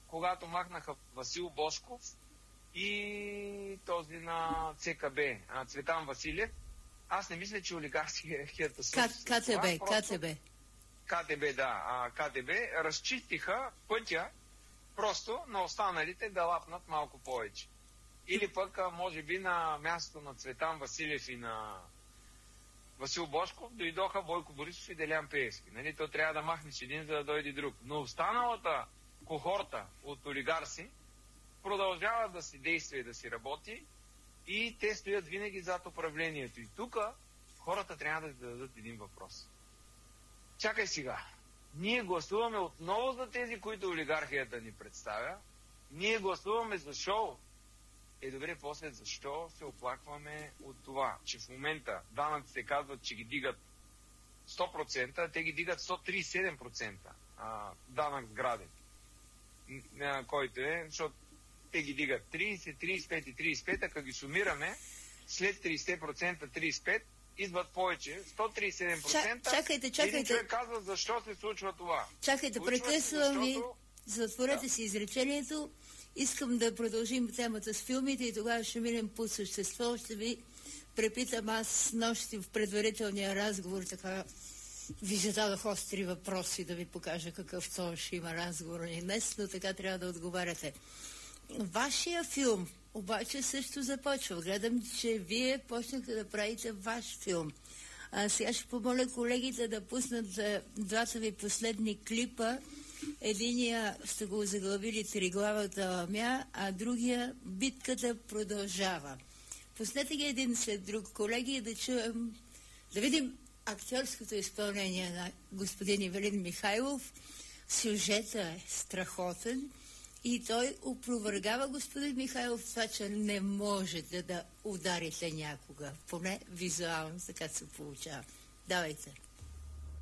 когато махнаха Васил Бошков и този на ЦКБ, Цветан Василев, аз не мисля, че олигархията КТБ, да. КТБ разчистиха пътя просто на останалите да лапнат малко повече. Или пък, може би, на мястото на Цветан Василев и на Васил Бошков дойдоха Бойко Борисов и Делян Пеевски. Нали? То трябва да махнеш един, за да дойде друг. Но останалата кохорта от олигарси продължава да си действа и да си работи и те стоят винаги зад управлението. И тук хората трябва да зададат един въпрос. Чакай сега. Ние гласуваме отново за тези, които олигархията ни представя. Ние гласуваме за шоу. Добре, после защо се оплакваме от това, че в момента данъците казват, че ги дигат 100%, а те ги дигат 137% данък сграден, който е, защото те ги дигат 30, 35 и 35, а като ги сумираме, след 30%, 35%, идват повече, 137%. Чакайте. Един човек казва, защо се случва това. Чакайте, прекъсвам ви, затворете си изречението. Искам да продължим темата с филмите и тогава ще минем по същество. Ще ви препитам аз нощи в предварителния разговор, така ви зададох остри въпроси да ви покажа какъв то ще има разговор и днес, но така трябва да отговаряте. Вашия филм обаче също започва. Гледам, че вие почнахте да правите ваш филм. Сега ще помоля колегите да пуснат двата ви последни клипа. Единия сте го заглавили Триглавата ламя, а другия Битката продължава. Пуснете ги един след друг, колеги, и да чуем, да видим актьорското изпълнение на господин Ивелин Михайлов. Сюжета е страхотен и той опровергава господин Михайлов това, че не можете да ударите някога. Поне визуално така се получава. Давайте.